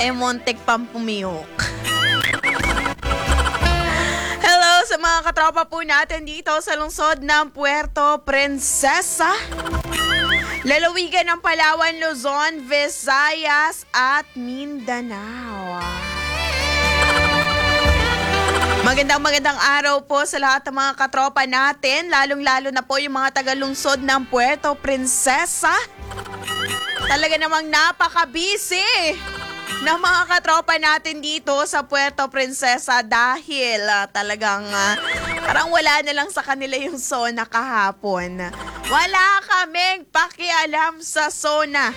muntik pang pumiyok. Hello sa mga katropa po natin dito sa lungsod ng Puerto Princesa, lalawigan ng Palawan, Luzon, Visayas at Mindanao. Magandang araw po sa lahat ng mga katropa natin, lalong-lalo na po yung mga taga-lungsod ng Puerto Princesa. Talaga namang napaka-busy ng mga katropa natin dito sa Puerto Princesa dahil talagang parang wala na lang sa kanila yung SONA kahapon. Wala kaming pakialam sa SONA.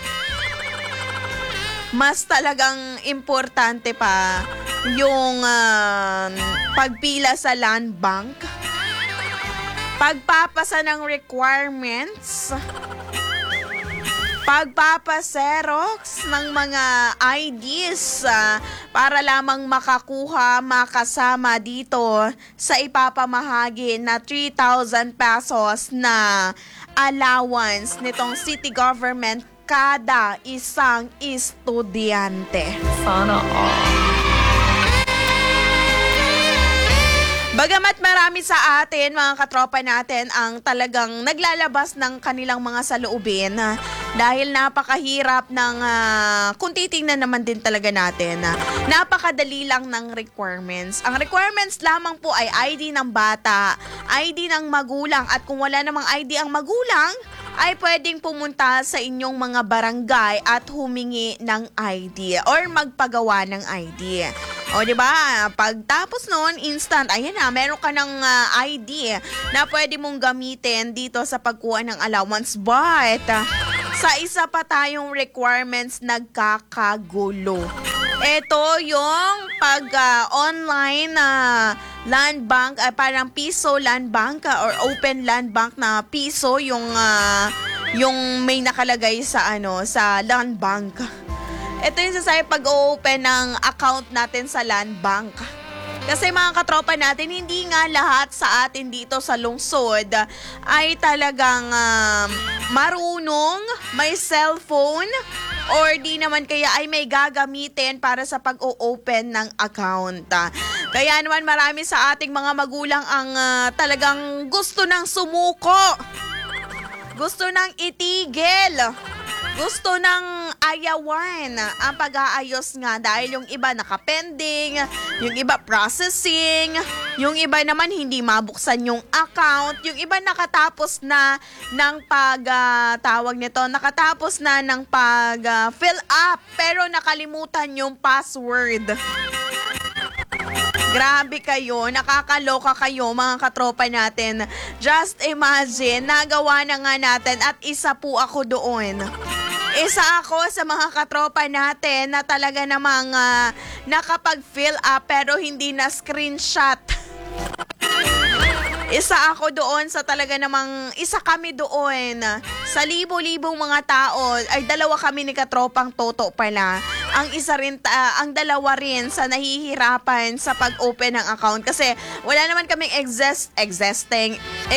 Mas talagang importante pa yung pagpila sa land bank, pagpapasa ng requirements, pagpapaserox ng mga IDs para lamang makasama dito sa ipapamahagi na 3,000 pesos na allowance nitong city government kada isang estudyante. Sana all. Bagamat marami sa atin, mga katropa natin, ang talagang naglalabas ng kanilang mga saloobin dahil napakahirap ng, kung titingnan naman din talaga natin, napakadali lang ng requirements. Ang requirements lamang po ay ID ng bata, ID ng magulang, at kung wala namang ID ang magulang, ay pwedeng pumunta sa inyong mga barangay at humingi ng ID or magpagawa ng ID. O diba, pagtapos noon, instant, ayan na, meron ka ng ID na pwede mong gamitin dito sa pagkuha ng allowance. But, sa isa pa tayong requirements nagkakagulo. Ito yung pag-online land bank, parang piso land bank or open land bank na piso yung may nakalagay sa sa land bank. Ito yung sasabi pag-open ng account natin sa land bank. Kasi mga katropa natin, hindi nga lahat sa atin dito sa lungsod ay talagang marunong, may cellphone, or di naman kaya ay may gagamitin para sa pag-o-open ng account. Kaya naman marami sa ating mga magulang ang talagang gusto nang sumuko. Gusto nang itigil. Gusto nang ayawan ang pag-aayos nga dahil yung iba nakapending, yung iba processing, yung iba naman hindi mabuksan yung account, yung iba nakatapos na ng nakatapos na ng pag-fill up pero nakalimutan yung password. Grabe kayo, nakakaloka kayo mga katropa natin. Just imagine, nagawa na nga natin at isa po ako doon. Isa ako sa mga katropa natin na talaga namang nakapag-fill up pero hindi na screenshot. Isa ako doon sa talaga namang, isa kami doon sa libo-libong mga tao, ay dalawa kami ni katropang Toto pala. Ang isa rin, ang dalawa rin sa nahihirapan sa pag-open ng account kasi wala naman kaming existing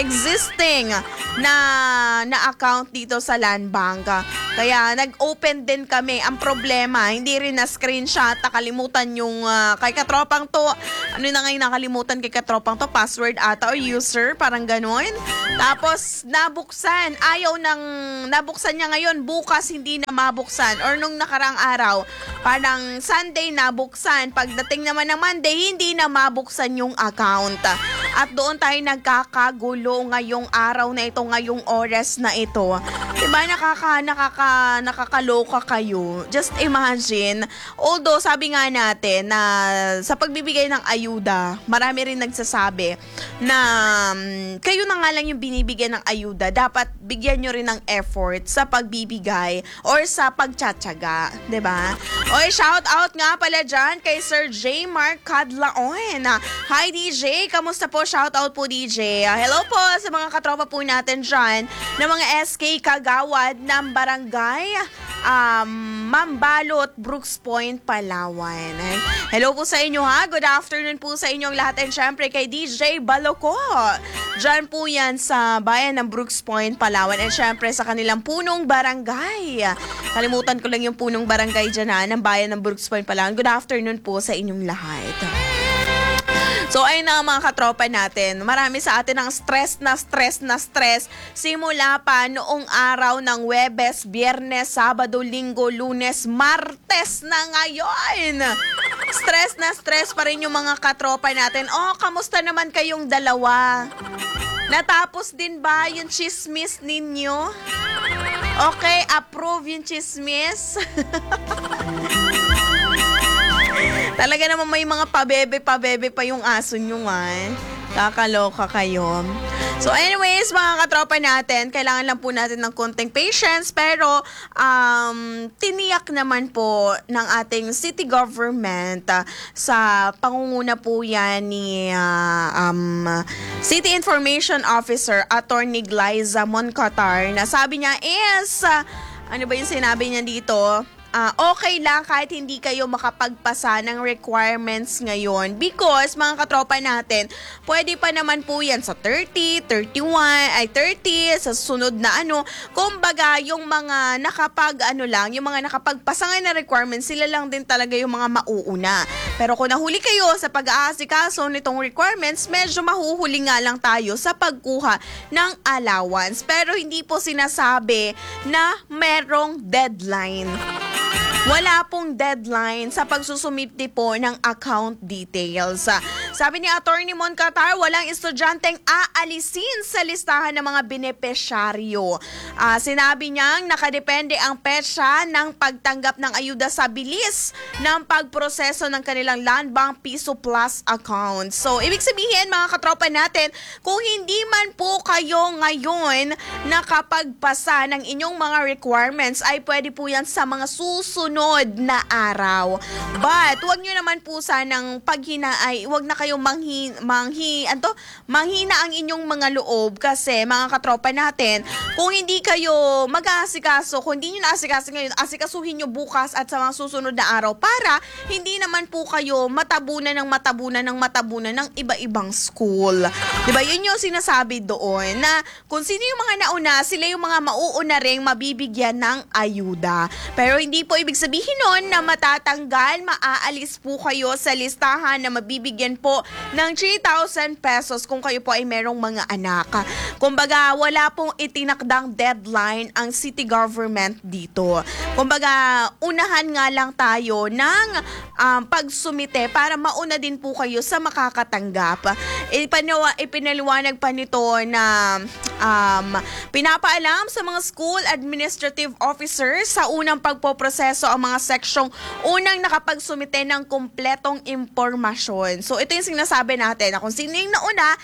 na account dito sa land bank. Kaya nag-open din kami. Ang problema, hindi rin na screenshot, nakalimutan yung kay katropang to. Ano na ngayon nakalimutan kay katropang to? Password ata o user, parang ganun. Tapos nabuksan, nabuksan niya ngayon, bukas hindi na mabuksan. Or nung nakarang araw, parang Sunday nabuksan. Pagdating naman ng Monday, hindi na mabuksan yung account. At doon tayo nagkakagulo ngayong araw na ito, ngayong oras na ito. Diba nakakaloka kayo? Just imagine. Although sabi nga natin na sa pagbibigay ng ayuda, marami rin nagsasabi na kayo na nga lang yung binibigyan ng ayuda. Dapat bigyan nyo rin ng effort sa pagbibigay or sa pagtsatsaga. Diba? Oy, shout out nga pala dyan kay Sir J. Mark Cadlaon. Hi DJ, kamusta po? Shout out po DJ. Hello po sa mga katropa po natin dyan na mga SK Kagawad ng barangay Mambalot, Brooks Point, Palawan. Hello po sa inyo ha. Good afternoon po sa inyong lahat. And syempre kay DJ Baloko. Diyan po yan sa bayan ng Brooks Point, Palawan. And syempre sa kanilang punong barangay. Kalimutan ko lang yung punong barangay dyan ha, ng bayan ng Brooks Point, Palawan. Good afternoon po sa inyong lahat. So ayun na mga katropa natin, marami sa atin ang stress simula pa noong araw ng Huwebes, Biyernes, Sabado, Linggo, Lunes, Martes na ngayon. Stress pa rin yung mga katropa natin. Oh, kamusta naman kayong dalawa? Natapos din ba yung chismis ninyo? Okay, approve yung chismis? Talaga naman may mga pabebe pa yung aso nyo nga. Kakaloka kayo. So anyways, mga katropa natin, kailangan lang po natin ng konting patience. Pero tiniyak naman po ng ating city government sa pangunguna po yan ni City Information Officer Attorney Glyza Moncatar na sabi niya is, ano ba yung sinabi niya dito? Okay lang kahit hindi kayo makapagpasa ng requirements ngayon because mga katropa natin, pwede pa naman po yan sa 30, 30 sa sunod na kumbaga yung mga yung mga nakapagpasa ngayon na requirements, sila lang din talaga yung mga mauuna. Pero kung nahuli kayo sa pag-aasikaso nitong requirements, medyo mahuhuli nga lang tayo sa pagkuha ng allowance. Pero hindi po sinasabi na merong deadline. Wala pong deadline sa pagsusumiti po ng account details. Sabi ni Attorney Moncatar, walang estudyanteng aalisin sa listahan ng mga benepisyaryo. Sinabi niyang nakadepende ang petsa ng pagtanggap ng ayuda sa bilis ng pagproseso ng kanilang Land Bank Piso Plus account. So, ibig sabihin mga katropa natin, kung hindi man po kayo ngayon nakapagpasa ng inyong mga requirements, ay pwede po yan sa mga susunod na araw. But, wag nyo naman po sanang wag na kayong manghina ang inyong mga loob kasi mga katropa natin, kung hindi kayo mag-aasikaso, kung hindi nyo na-aasikaso ngayon, asikasuhin nyo bukas at sa mga susunod na araw para hindi naman po kayo matabunan ng iba-ibang school. Diba? Yun yung sinasabi doon na kung sino yung mga nauna, sila yung mga mauuna ring mabibigyan ng ayuda. Pero hindi po ibig sabihin nun na matatanggal, maaalis po kayo sa listahan na mabibigyan po ng 3,000 pesos kung kayo po ay merong mga anak. Kumbaga, wala pong itinakdang deadline ang city government dito. Kumbaga, unahan nga lang tayo ng pagsumite para mauna din po kayo sa makakatanggap. Ipinaliwanag pa nito na pinapaalam sa mga school administrative officers sa unang pagpoproseso ang mga seksyong unang nakapagsumite ng kumpletong impormasyon. So ito yung sinasabi natin na kung sino yung nauna,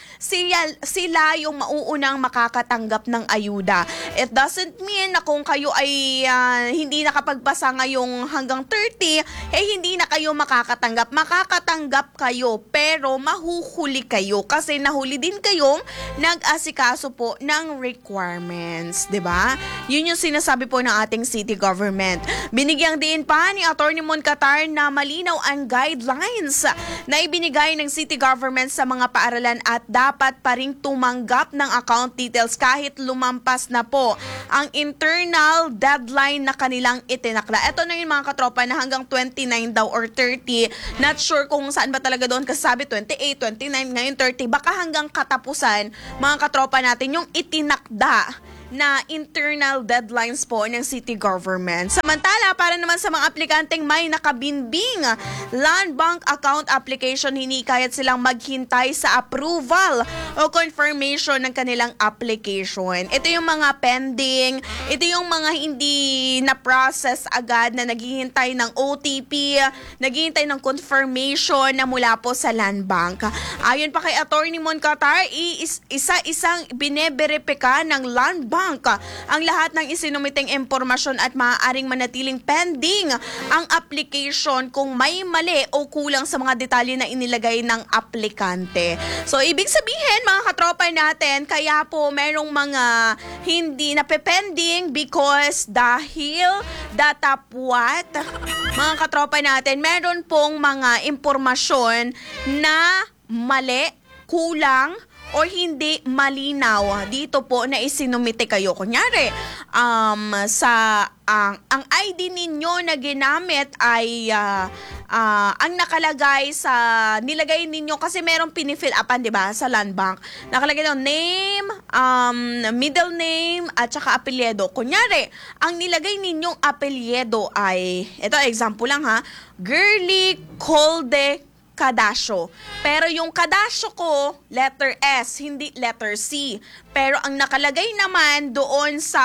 sila yung mauunang makakatanggap ng ayuda. It doesn't mean na kung kayo ay hindi nakapagpasa ngayong hanggang 30, hindi na kayo makakatanggap. Makakatanggap kayo pero mahuhuli kayo kasi nahuli din kayong nag-asikaso po ng requirements, 'di ba? Yun yung sinasabi po ng ating city government. Binigyang din pa ni Attorney Moncatar na malinaw ang guidelines na ibinigay ng city government sa mga paaralan at dapat pa ring tumanggap ng account details kahit lumampas na po ang internal deadline na kanilang itinakda. Ito na yung mga katropa na hanggang 29 daw or 30. Not sure kung saan ba talaga doon kasi sabi 28, 29, ngayon 30. Baka hanggang katapusan mga katropa natin yung itinakda na internal deadlines po ng city government. Samantala, para naman sa mga aplikanteng may nakabinbing Land Bank account application, hinikayat silang maghintay sa approval o confirmation ng kanilang application. Ito yung mga pending, ito yung mga hindi na-process agad na naghihintay ng OTP, naghihintay ng confirmation na mula po sa Land Bank. Ayon pa kay Attorney Moncatar, isa-isang bineberipika ng Land Bank bank ang lahat ng isinumiting impormasyon at maaaring manatiling pending ang application kung may mali o kulang sa mga detalye na inilagay ng aplikante. So, ibig sabihin, mga katropa natin, kaya po merong mga hindi napepending because dahil datapwat, mga katropa natin, meron pong mga impormasyon na mali, kulang, o hindi malinaw dito po na isinumite kayo. Kunyari, ang ID ninyo na ginamit ay ang nakalagay sa nilagay ninyo kasi merong pinifill upan, 'di ba, sa land bank. Nakalagay doon name, middle name at saka apelyido. Kunyari, ang nilagay ninyong apelyido ay ito example lang ha, Girly Colde Cadasio. Pero yung Cadasio ko, letter S, hindi letter C. Pero ang nakalagay naman doon sa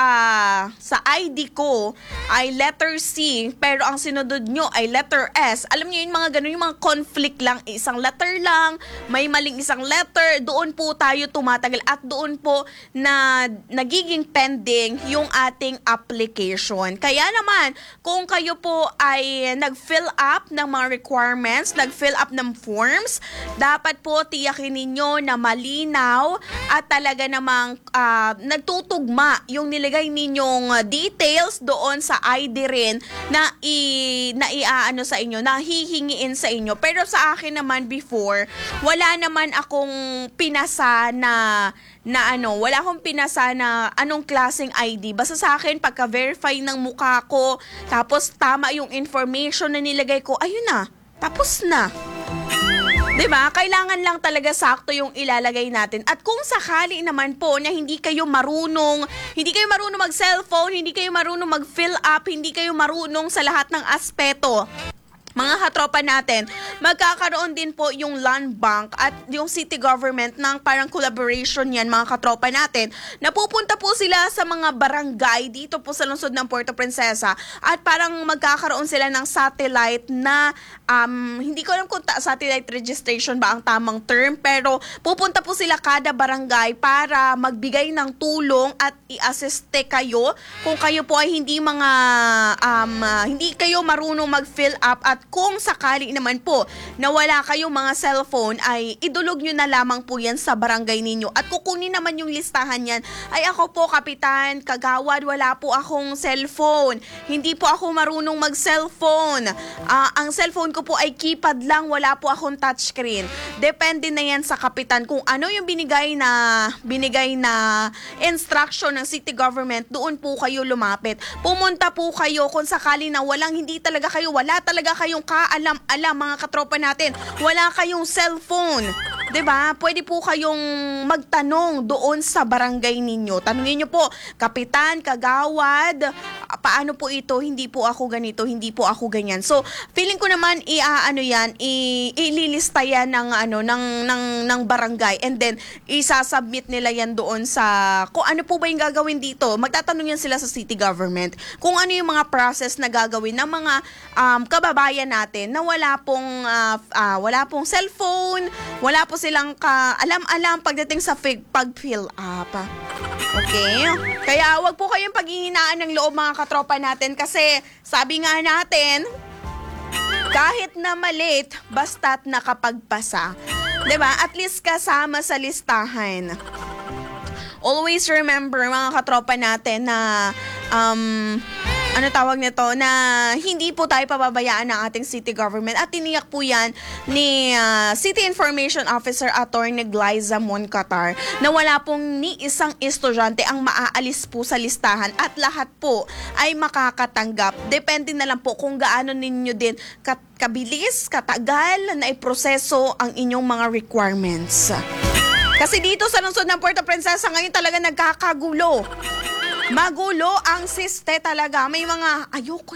ID ko ay letter C, pero ang sinunod nyo ay letter S. Alam niyo yung mga ganun, yung mga conflict lang, isang letter lang, may maling isang letter, doon po tayo tumatagal at doon po na nagiging pending yung ating application. Kaya naman, kung kayo po ay nag-fill up ng mga requirements, nag-fill up ng forms, dapat po tiyakin ninyo na malinaw at talaga namang nagtutugma yung nilagay ninyong details doon sa ID rin na iaano sa inyo, na hihingiin sa inyo. Pero sa akin naman before, wala naman akong pinasa na wala akong pinasa na anong klaseng ID. Basta sa akin, pagka-verify ng mukha ko, tapos tama yung information na nilagay ko, ayun na, tapos na. 'Di ba? Kailangan lang talaga sakto yung ilalagay natin. At kung sakali naman po na hindi kayo marunong mag-cellphone, hindi kayo marunong mag-fill up, hindi kayo marunong sa lahat ng aspeto, mga katropa natin, magkakaroon din po yung land bank at yung city government ng parang collaboration yan, mga katropa natin. Napupunta po sila sa mga barangay dito po sa lungsod ng Puerto Princesa at parang magkakaroon sila ng satellite na hindi ko alam kung satellite registration ba ang tamang term, pero pupunta po sila kada barangay para magbigay ng tulong at i-assiste kayo kung kayo po ay hindi kayo marunong mag-fill up. At kung sakali naman po na wala kayong mga cellphone, ay idulog nyo na lamang po yan sa barangay ninyo. At kukunin naman yung listahan yan. Ay ako po, Kapitan Kagawad, wala po akong cellphone. Hindi po ako marunong mag-cellphone. Ang cellphone ko po ay keypad lang, wala po akong touchscreen. Depende na yan sa Kapitan. Kung ano yung binigay na instruction ng city government, doon po kayo lumapit. Pumunta po kayo kung sakali na wala talaga kayong kaalam-alam, mga katropa natin. Wala kayong cellphone. 'Di ba? Pwede po kayong magtanong doon sa barangay ninyo. Tanungin niyo po, Kapitan Kagawad, paano po ito? Hindi po ako ganito, hindi po ako ganyan. So, feeling ko naman ililista yan ng barangay, and then isasubmit nila yan doon sa kung ano po ba yung gagawin dito. Magtatanong yan sila sa city government kung ano yung mga process na gagawin ng mga kababayan natin na wala pong cellphone, wala po silang alam-alam pagdating sa pag-fill up. Okay? Kaya wag po kayong paghihinaan ng loob, mga katropa natin, kasi sabi nga natin, kahit na malit, basta't nakapagpasa. 'Di ba? At least kasama sa listahan. Always remember, mga katropa natin, na na hindi po tayo pababayaan ng ating city government, at tiniyak po yan ni City Information Officer Attorney Glyza Moncatar na wala pong ni isang estudyante ang maaalis po sa listahan at lahat po ay makakatanggap. Depende na lang po kung gaano ninyo din kabilis, katagal na iproseso ang inyong mga requirements. Kasi dito sa lungsod ng Puerto Princesa ngayon talaga nagkakagulo. Magulo ang siste talaga. May mga ayoko